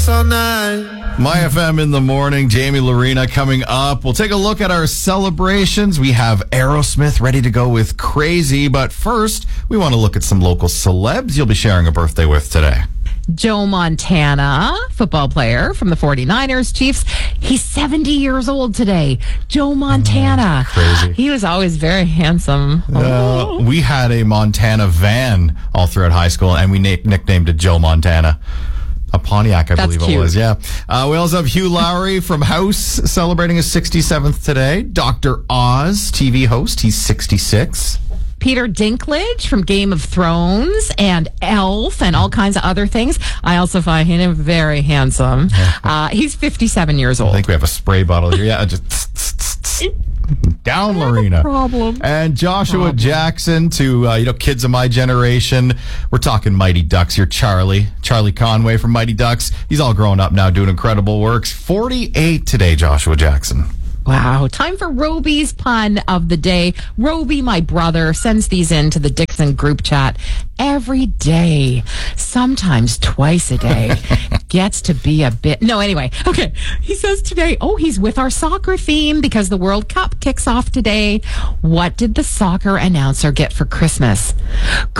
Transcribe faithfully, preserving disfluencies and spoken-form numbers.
All night. My F M in the morning, Jamie Lorena coming up. We'll take a look at our celebrations. We have Aerosmith ready to go with Crazy, but first, we want to look at some local celebs you'll be sharing a birthday with today. Joe Montana, football player from the forty-niners Chiefs. He's seventy years old today. Joe Montana. Oh, crazy. He was always very handsome. Uh, we had a Montana van all throughout high school, and we na- nicknamed it Joe Montana. A Pontiac, I That's believe cute. it was, yeah. Uh, we also have Hugh Lowry from House celebrating his sixty-seventh today. Doctor Oz, T V host, he's sixty-six. Peter Dinklage from Game of Thrones and Elf and all kinds of other things. I also find him very handsome. Uh, he's fifty-seven years I old. think we have a spray bottle here. Yeah, just tss, tss, tss, tss. Down, Lorena. problem. And Joshua Problem. Jackson to, uh, you know, kids of my generation. We're talking Mighty Ducks here. Charlie. Charlie Conway from Mighty Ducks. He's all grown up now doing incredible works. forty-eight today, Joshua Jackson. Wow. Time for Roby's pun of the day. Roby, my brother, sends these in to the Dixon group chat every day, sometimes twice a day. Gets to be a bit. No, anyway. Okay. He says today, oh, he's with our soccer theme because the World Cup kicks off today. What did the soccer announcer get for Christmas?